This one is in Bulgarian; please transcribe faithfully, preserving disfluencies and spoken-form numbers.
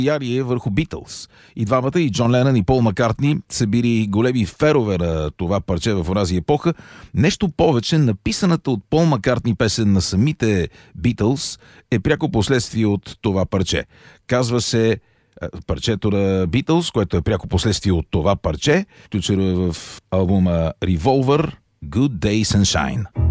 влияние върху Битълс. И двамата, и Джон Ленън, и Пол Маккартни, са били големи ферове на това парче в онази епоха. Нещо повече, написаната от Пол Маккартни песен на самите Битълс е пряко последствие от това парче. Казва се парчето на Битълс, което е пряко последствие от това парче, включено е в албума Revolver, Good Day Sunshine.